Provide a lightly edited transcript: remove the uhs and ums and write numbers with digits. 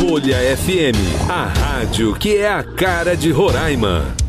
Folha FM, a rádio que é a cara de Roraima.